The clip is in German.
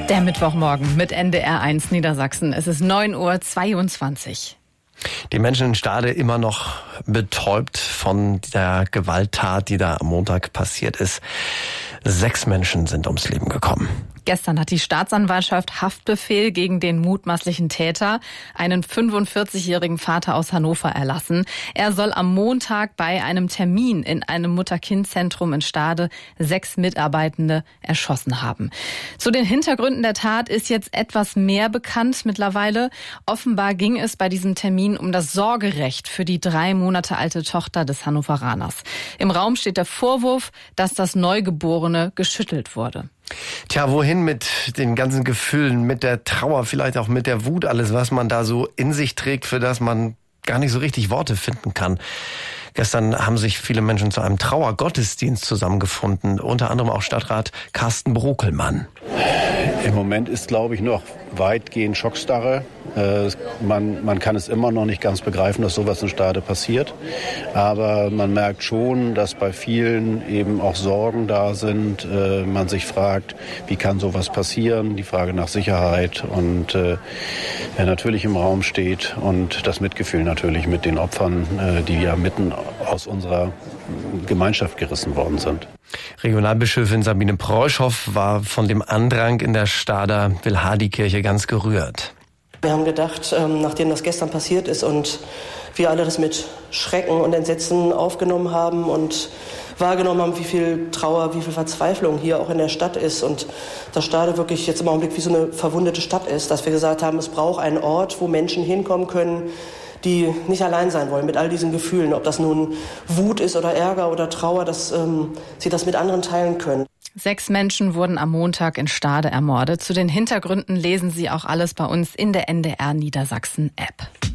Der Mittwochmorgen mit NDR1 Niedersachsen. Es ist 9:22 Uhr. Die Menschen in Stade immer noch betäubt von der Gewalttat, die da am Montag passiert ist. 6 Menschen sind ums Leben gekommen. Gestern hat die Staatsanwaltschaft Haftbefehl gegen den mutmaßlichen Täter, einen 45-jährigen Vater aus Hannover, erlassen. Er soll am Montag bei einem Termin in einem Mutter-Kind-Zentrum in Stade 6 Mitarbeitende erschossen haben. Zu den Hintergründen der Tat ist jetzt etwas mehr bekannt mittlerweile. Offenbar ging es bei diesem Termin um das Sorgerecht für die 3 Monate alte Tochter des Hannoveraners. Im Raum steht der Vorwurf, dass das Neugeborene geschüttelt wurde. Tja, wohin mit den ganzen Gefühlen, mit der Trauer, vielleicht auch mit der Wut, alles, was man da so in sich trägt, für das man gar nicht so richtig Worte finden kann. Gestern haben sich viele Menschen zu einem Trauergottesdienst zusammengefunden, unter anderem auch Stadtrat Carsten Brokelmann. Im Moment ist, glaube ich, noch weitgehend Schockstarre. Man kann es immer noch nicht ganz begreifen, dass sowas in Stade passiert. Aber man merkt schon, dass bei vielen eben auch Sorgen da sind. Man sich fragt, wie kann sowas passieren? Die Frage nach Sicherheit und wer natürlich im Raum steht. Und das Mitgefühl natürlich mit den Opfern, die ja mitten aus unserer Gemeinschaft gerissen worden sind. Regionalbischöfin Sabine Preuschow war von dem Andrang in der Stader Wilhadi-Kirche ganz gerührt. Wir haben gedacht, nachdem das gestern passiert ist und wir alle das mit Schrecken und Entsetzen aufgenommen haben und wahrgenommen haben, wie viel Trauer, wie viel Verzweiflung hier auch in der Stadt ist und dass Stade wirklich jetzt im Augenblick wie so eine verwundete Stadt ist, dass wir gesagt haben, es braucht einen Ort, wo Menschen hinkommen können, die nicht allein sein wollen mit all diesen Gefühlen, ob das nun Wut ist oder Ärger oder Trauer, dass sie das mit anderen teilen können. 6 Menschen wurden am Montag in Stade ermordet. Zu den Hintergründen lesen Sie auch alles bei uns in der NDR Niedersachsen App.